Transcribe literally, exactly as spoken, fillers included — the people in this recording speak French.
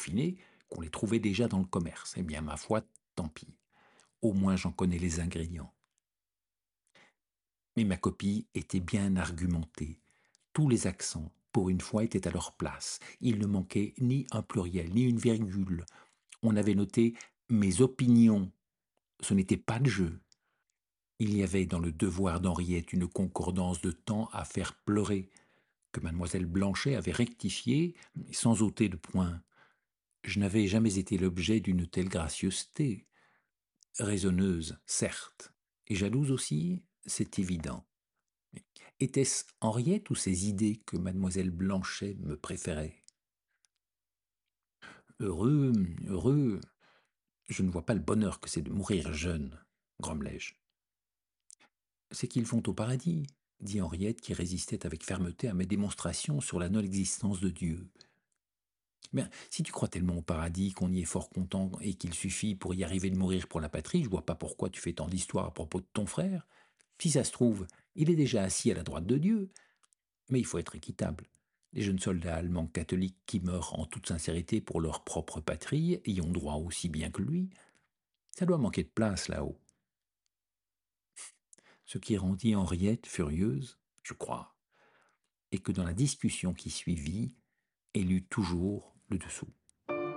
peaufinés qu'on les trouvait déjà dans le commerce. Eh bien, ma foi, tant pis. Au moins, j'en connais les ingrédients. Mais ma copie était bien argumentée. Tous les accents, pour une fois, étaient à leur place. Il ne manquait ni un pluriel, ni une virgule. On avait noté mes opinions. Ce n'était pas de jeu. Il y avait dans le devoir d'Henriette une concordance de temps à faire pleurer, que mademoiselle Blanchet avait rectifié sans ôter de point. Je n'avais jamais été l'objet d'une telle gracieuseté. Raisonneuse, certes, et jalouse aussi, c'est évident. Était-ce Henriette ou ses idées que mademoiselle Blanchet me préférait? Heureux, heureux, je ne vois pas le bonheur que c'est de mourir jeune, grommelai-je. C'est qu'ils vont au paradis, dit Henriette qui résistait avec fermeté à mes démonstrations sur la non-existence de Dieu. Bien, si tu crois tellement au paradis qu'on y est fort content et qu'il suffit pour y arriver de mourir pour la patrie, je vois pas pourquoi tu fais tant d'histoires à propos de ton frère. Si ça se trouve, il est déjà assis à la droite de Dieu. Mais il faut être équitable. Les jeunes soldats allemands catholiques qui meurent en toute sincérité pour leur propre patrie y ont droit aussi bien que lui. Ça doit manquer de place là-haut. Ce qui rendit Henriette furieuse, je crois, et que dans la discussion qui suivit, elle eut toujours le dessous.